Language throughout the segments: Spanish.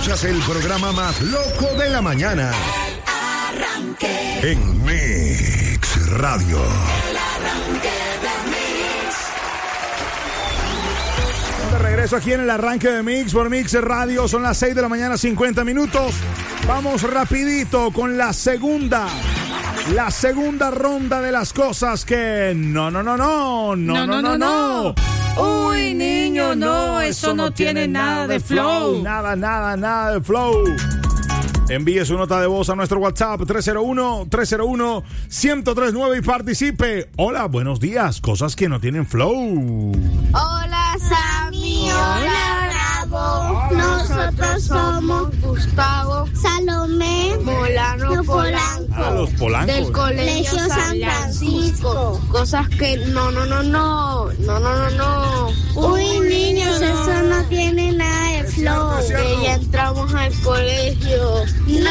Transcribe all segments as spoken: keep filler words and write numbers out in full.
Escuchas el programa más loco de la mañana. El Arranque. En Mix Radio. El Arranque de Mix. De regreso aquí en el Arranque de Mix por Mix Radio. Son las seis de la mañana, cincuenta minutos. Vamos rapidito con la segunda. La segunda ronda de las cosas que... No, no, no, no. No, no, no, no. Uy, niño, no, eso no tiene nada de flow. Nada, nada, nada de flow. Envíe su nota de voz a nuestro WhatsApp tres cero uno, tres cero uno, uno cero tres nueve y participe. Hola, buenos días. Cosas que no tienen flow. Hola, Sammy. Hola, Bravo. Nosotros somos Gustavo, Salomé, Molano, Polanco. Ah, los Polancos. Del Colegio San Francisco. Cosas que no, no, no, no. No, no, no, no. Uy, niños, eso no tiene nada de flow. Que ya entramos al colegio.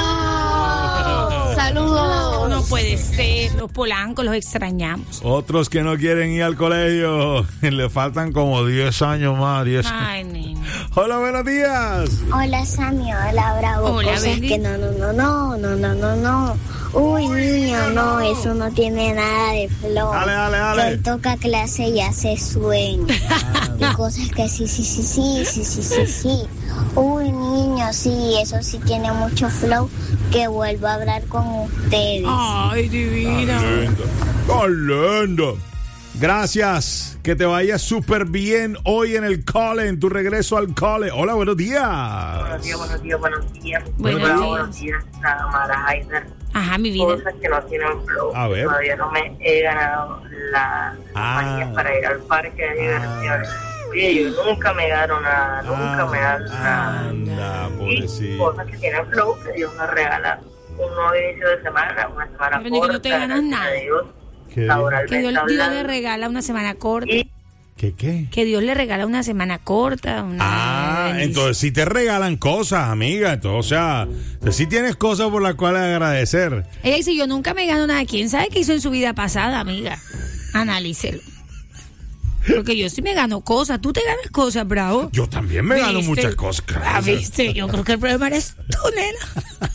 No. Saludos. No puede ser, los Polancos los extrañamos. Otros que no quieren ir al colegio. Le faltan como diez años más. diez Ay, niño. Hola, buenos días. Hola, Sammy. Hola, Bravo. Hola, Cosas Bendy. que no, no, no, no, no, no, no, no. Uy, niño, no, eso no tiene nada de flow. Dale, dale, dale. Que hoy toca clase y hace sueño. Y cosas que sí, sí, sí, sí, sí, sí, sí, sí. Uy, niño, sí, eso sí tiene mucho flow. Que vuelva a hablar con ustedes. Ay, divina. Lindo. ¡Qué lindo! Gracias. Que te vaya súper bien hoy en el cole, en tu regreso al cole. Hola, buenos días. Buenos días, buenos días, buenos días. Buenos Hola, días. buenos días, Samara Heiser. Ajá, mi vida. Cosas que no tienen flow. A ver. Todavía no me he ganado las Ah. manillas para ir al parque de diversiones. Oye, yo nunca me gano nada, nunca me gano nada. Anda, Y pobrecito. cosas que tienen flow, que Dios nos regala un nuevo inicio de semana, una semana Pero ni que corta. no te ganas gracias nada. a Dios, ¿Qué? laboralmente Que Dios, Dios le hablando. regala una semana corta. Y ¿Qué qué? Que Dios le regala una semana corta. Una Ah, bendición. entonces sí te regalan cosas, amiga. Entonces, o sea, sí tienes cosas por las cuales agradecer. Ella dice, yo nunca me gano nada. ¿Quién sabe qué hizo en su vida pasada, amiga? Analícelo. Porque yo sí me gano cosas. ¿Tú te ganas cosas, Bravo? Yo también me gano ¿Viste? muchas cosas. Ah, viste, yo creo que el problema eres tú, nena.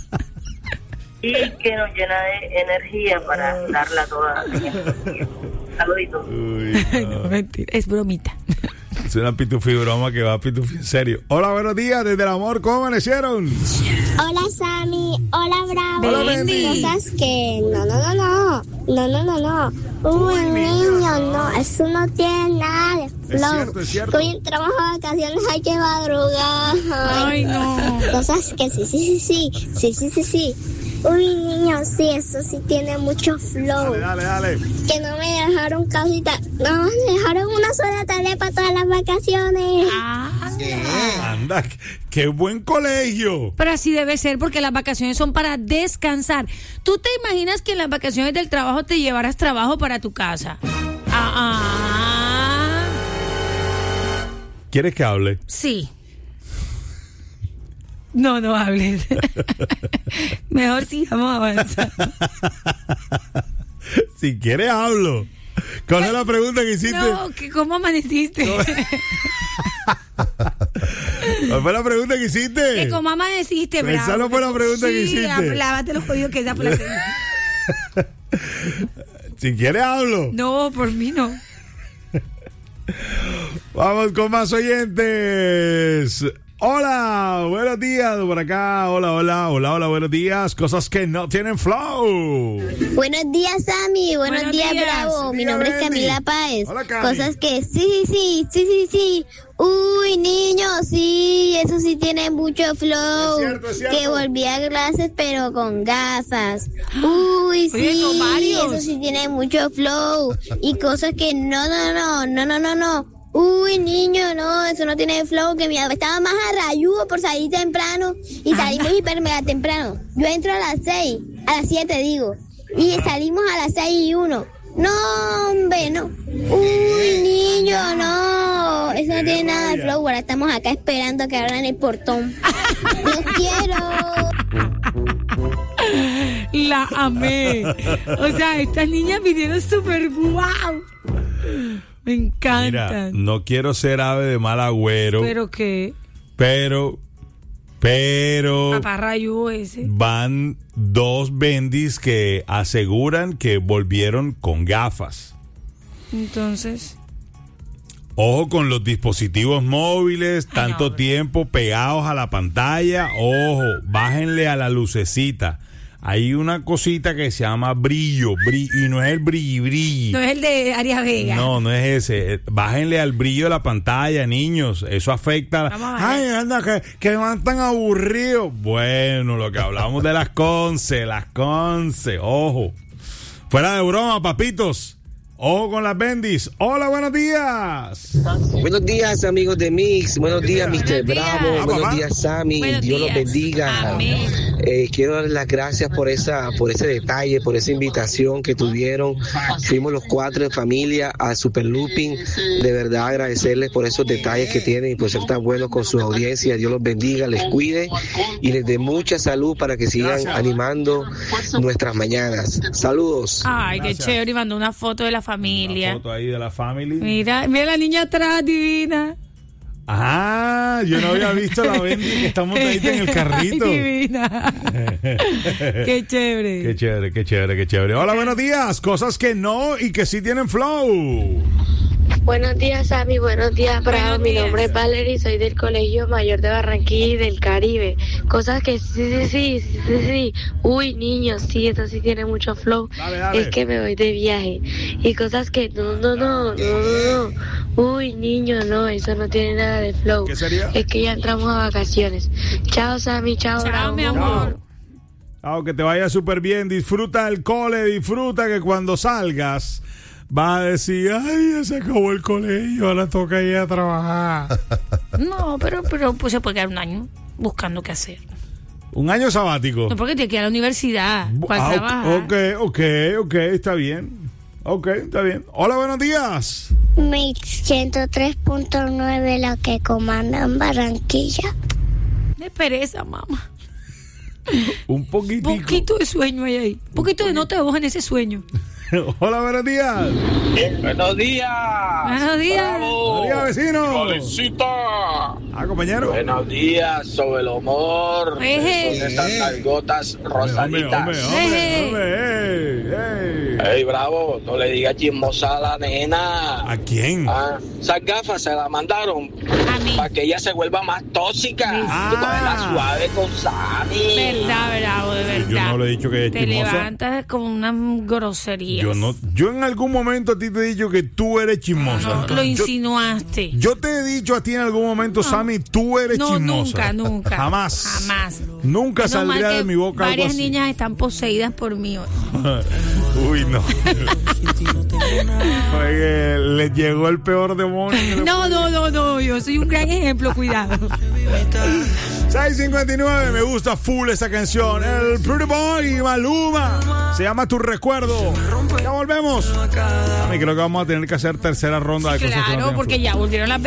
y que nos llena de energía para darla toda en estos días. Saluditos. Uy, no. No, mentira, es bromita. Es una pitufi broma que va a pitufi en serio. Hola, buenos días, desde el amor, ¿cómo amanecieron? Hola, Sammy. Hola, Bravo. Hola, Bendy. Cosas que no, no, no, no. No, no, no, no. Uy, niño, no. Eso no tiene nada de flow. cierto, es cierto. Que hoy entramos a vacaciones, hay que madrugar. Ay, no. Cosas que sí, sí, sí, sí. Sí, sí, sí, sí. Uy, niño, sí, eso sí tiene mucho flow. Dale, dale, dale. Que no me dejaron casita. No, me dejaron una sola tarea para todas las vacaciones. Ah, Anda, qué buen colegio. pero así debe ser porque las vacaciones son para descansar. ¿Tú te imaginas que en las vacaciones del trabajo te llevaras trabajo para tu casa? Ah, ah. ¿Quieres que hable? Sí. No, no hables. Mejor sigamos avanzando. Si quieres, hablo. ¿Cuál es la pregunta que hiciste? No, que ¿cómo amaneciste? ¿Cuál fue la pregunta que hiciste? Que ¿cómo amaneciste, Esa Bravo? no fue la pregunta que Sí, hiciste. lávate los jodidos que esa fue la pregunta. Si quieres, hablo. No, por mí no. Vamos con más oyentes. Hola, buenos días por acá. Hola, hola, hola, hola, buenos días. Cosas que no tienen flow. Buenos días, Sammy. Buenos, Buenos días, días. Bravo. Mi Día, nombre es Bendy. Camila Páez. Hola, Cami. Cosas que sí, sí, sí, sí, sí. Uy, niño, sí, eso sí tiene mucho flow. Es cierto, es cierto. Que volví a clases, pero con gafas. Uy, Oye, sí, con varios. eso sí tiene mucho flow. Y cosas que no, no, no, no, no, no, no. Uy, niño, no, eso no tiene flow, que mi estaba más arrayudo por salir temprano y salimos hiper mega temprano. Yo entro a las seis, a las siete digo, y salimos a las seis y uno. No, hombre, no. Uy, niño, no, eso no tiene nada de flow. Ahora estamos acá esperando a que abran el portón. Los quiero. La amé. O sea, estas niñas vinieron súper guau. Me Mira, encantan. no quiero ser ave de mal agüero, pero, Pero que... pero Pero Papá rayudo ese. van dos bendis que aseguran que volvieron con gafas. Entonces, Ojo con los dispositivos móviles, Ay, tanto no, tiempo pegados a la pantalla. Ojo, bájenle a la lucecita. Hay una cosita que se llama brillo, brillo y no es el brilli brilli. no es el de Arias Vega. No, no es ese. Bájenle al brillo de la pantalla, niños. Eso afecta. Vamos a bajar. Ay, anda, que, que van tan aburridos. Bueno, lo que hablamos de las Conce, las Conce. Ojo. Fuera de broma, papitos. Ojo con las bendis. Hola, buenos días. Buenos días, amigos de Mix. Buenos días, mister Buenos días. Bravo. Ah, Buenos papá. días, Sammy. Buenos Dios los días. bendiga. Amén. Eh, quiero darles las gracias por esa, por ese detalle, por esa invitación que tuvieron. Fuimos los cuatro en familia a Super Looping. De verdad agradecerles por esos detalles que tienen y por ser tan buenos con su audiencia. Dios los bendiga, les cuide y les dé mucha salud para que sigan Gracias. animando nuestras mañanas. Saludos. Ay, Gracias. qué chévere. Y mandó una foto de la Una familia. foto ahí de la family. Mira, mira la niña atrás, divina. Ah, yo no había visto la Bendy que está montadita en el carrito. Ay, divina. Qué chévere. Qué chévere, qué chévere, qué chévere. Hola, buenos días. Cosas que no y que sí tienen flow. Buenos días, Sammy. Buenos días, Bravo. Buenos Mi días. nombre es Valerie, soy del Colegio Mayor de Barranquilla y del Caribe. Cosas que sí, sí, sí, sí, sí, sí. Uy, niños, sí, eso sí tiene mucho flow. Dale, dale. Es que me voy de viaje. Y cosas que no, no, no, no, no, no. Uy, niños, no, eso no tiene nada de flow. ¿Qué sería? Es que ya entramos a vacaciones. Chao, Sammy. Chao, Chao, Bravo. mi amor. Ah, que te vaya súper bien. Disfruta el cole, disfruta que cuando salgas vas a decir, ay, ya se acabó el colegio, ahora toca ir a trabajar. No, pero, pero pues se puede quedar un año buscando qué hacer. Un año sabático. No, porque tiene que ir a la universidad. ¿Cuál Ah, trabaja? ok, ok, ok, está bien. Ok, está bien. Hola, buenos días. Mix ciento tres punto nueve, la que comanda en Barranquilla. De pereza, mamá. Un poquitico. Poquito de sueño hay ahí. Poquito de nota de voz en ese sueño. Hola, buenos días. Buenos días. Buenos días. Buenos días, vecino. Jovencita. Ah, compañero. Buenos días, sobre el humor. Eje. Con estas algotas Hombre, hombre, rosaditas. hombre, hombre, hombre, ey, ey. Ey, Bravo, no le digas chismosa a la nena. ¿A quién? Ah, esas gafas se las mandaron A mí. para que ella se vuelva más tóxica. Ah. Tú cógela suave con Sammy. Verdad, bravo, de verdad. Yo no le he dicho que ella es Te chismosa. levantas con una grosería. Yo no, yo en algún momento a ti te he dicho que tú eres chismosa. Lo yo, insinuaste. yo te he dicho a ti en algún momento, Sammy, tú eres No, chismosa. nunca, nunca. Jamás. Jamás. Nunca Menos mal saldría que de mi boca algo varias así. niñas están poseídas por mí hoy. Uy, no. Oye, le llegó el peor demonio. que le No, no, no, no. Yo soy un gran ejemplo, cuidado. seis cincuenta y nueve, me gusta full esa canción. El Pretty Boy Maluma. Se llama Tu Recuerdo. Ya volvemos. A mí creo que vamos a tener que hacer tercera ronda de cosas que no Claro, tienen porque flow. ya volvieron las